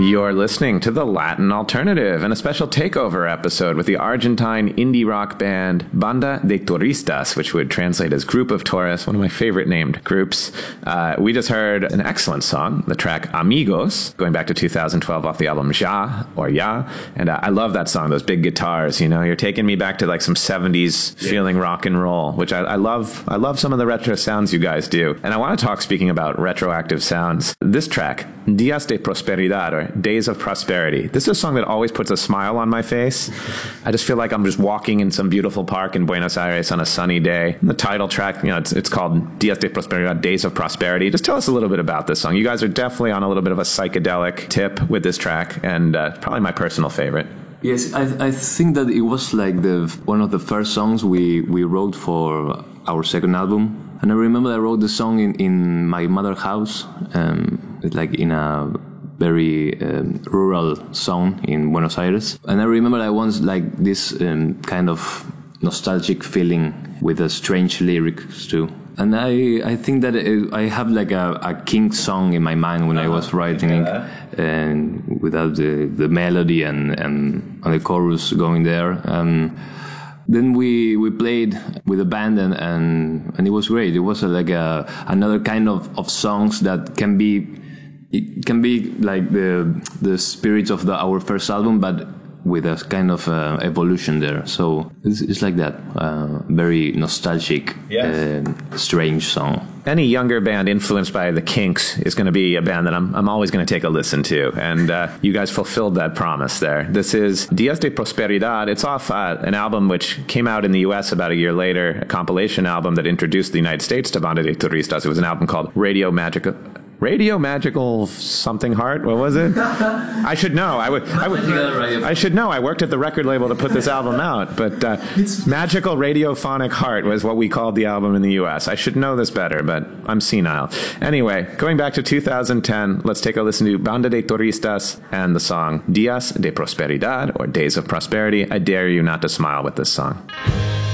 You're listening to the Latin Alternative and a special takeover episode with the Argentine indie rock band Banda de Turistas, which would translate as Group of Tourists, one of my favorite named groups. We just heard an excellent song, the track Amigos, going back to 2012 off the album Ja, or Ya. And I love that song, those big guitars, you know, you're taking me back to like some 70s feeling rock and roll, which I love. I love some of the retro sounds you guys do. And I want to talk, speaking about retroactive sounds, this track, Días de Prosperidad, or Days of Prosperity. This is a song that always puts a smile on my face. I just feel like I'm just walking in some beautiful park in Buenos Aires on a sunny day. The title track, you know, it's called Días de Prosperidad, Days of Prosperity. Just tell us a little bit about this song. You guys are definitely on a little bit of a psychedelic tip with this track, and probably my personal favorite. Yes, I think that it was like one of the first songs we wrote for our second album. And I remember I wrote the song in my mother's house, like in a very rural zone in Buenos Aires. And I remember I once like this kind of nostalgic feeling with a strange lyrics too. And I think that I have like a King song in my mind when I was writing it, and without the melody and the chorus going there. Then we played with a band and it was great. It was like another kind of songs that can be like the spirits of our first album, but with a kind of evolution there. So it's like that, very nostalgic, strange song. Any younger band influenced by the Kinks is going to be a band that I'm always going to take a listen to. And you guys fulfilled that promise there. This is Días de Prosperidad. It's off an album which came out in the U.S. about a year later, a compilation album that introduced the United States to Banda de Turistas. It was an album called Radio Magical something heart. What was it? I should know. I should know. I worked at the record label to put this album out, but Magical Radiophonic Heart was what we called the album in the U.S. I should know this better, but I'm senile. Anyway, going back to 2010, let's take a listen to Banda de Turistas and the song Días de Prosperidad, or Days of Prosperity. I dare you not to smile with this song.